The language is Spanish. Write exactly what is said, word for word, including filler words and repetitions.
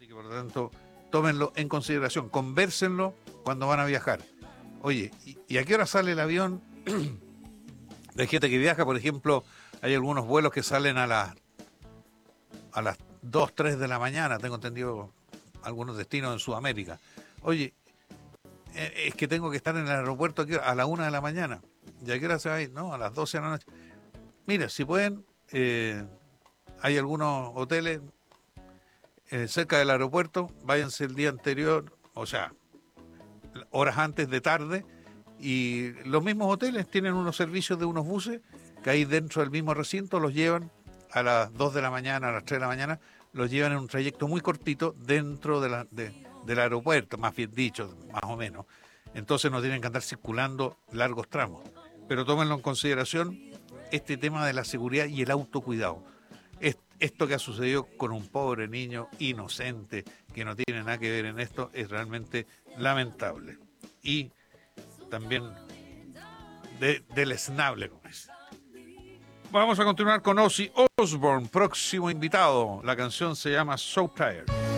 Así que por lo tanto, tómenlo en consideración, convérsenlo cuando van a viajar. Oye, ¿y, y a qué hora sale el avión? Hay gente que viaja, por ejemplo, hay algunos vuelos que salen a las a las dos, tres de la mañana, tengo entendido algunos destinos en Sudamérica. Oye, eh, es que tengo que estar en el aeropuerto aquí a la una de la mañana. ¿Y a qué hora se va a ir? No, a las doce de la noche. Mira, si pueden, eh, hay algunos hoteles eh, cerca del aeropuerto, váyanse el día anterior, o sea, horas antes de tarde, y los mismos hoteles tienen unos servicios de unos buses que ahí dentro del mismo recinto los llevan a las dos de la mañana, a las tres de la mañana, los llevan en un trayecto muy cortito dentro de la, de, del aeropuerto, más bien dicho, más o menos. Entonces no tienen que andar circulando largos tramos. Pero tómenlo en consideración este tema de la seguridad y el autocuidado. Esto que ha sucedido con un pobre niño inocente que no tiene nada que ver en esto es realmente lamentable. Y también de, deleznable, como es. Vamos a continuar con Ozzy Osbourne, próximo invitado. La canción se llama So Tired.